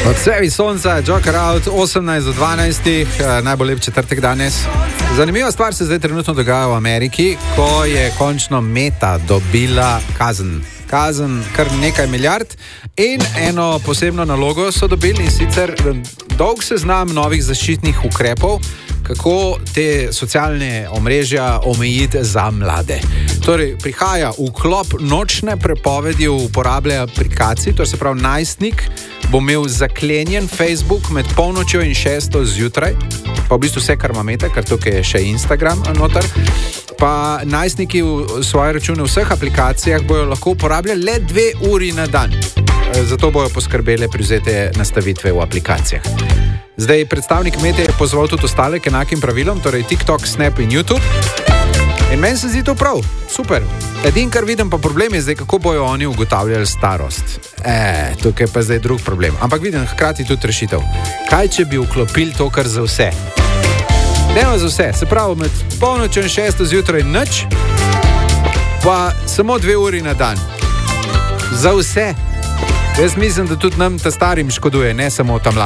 Odsevi sonca, Joker Out, 18 do 12, najbolj lep četrtek danes. Zanimiva stvar se zdaj trenutno dogaja v Ameriki, ko je končno Meta dobila kazen. Kazen kar nekaj milijard in eno posebno nalogo so dobili, in sicer dolg seznam novih zaščitnih ukrepov, kako te socialne omrežja omejiti za mlade. Torej, prihaja vklop nočne prepovedi uporabe aplikacij, to se pravi, najstnik bo imel zaklenjen Facebook med polnočjo in 6 zjutraj, pa v bistvu vse, kar ima Meta, ker tukaj je še Instagram noter, pa najstniki v svoje račune v vseh aplikacijah bojo lahko uporabljali le 2 uri na dan. Zato bojo poskrbele privzete nastavitve v aplikacijah. Zdaj, predstavnik Mete je pozval tudi ostale k enakim pravilom, torej TikTok, Snap in YouTube. In meni se zdi to prav, super. Edin, kar vidim pa problem je zdaj, kako bojo oni ugotavljali starost. Tukaj pa zdaj drug problem. Ampak vidim hkrati tudi rešitev. Kaj, če bi vklopili to kar za vse? Dejmo za vse, se pravi med polnočjo in 6 zjutraj nič, pa samo 2 uri na dan. Za vse. Jaz mislim, da tudi nam ta starim škoduje, ne samo ta mladi.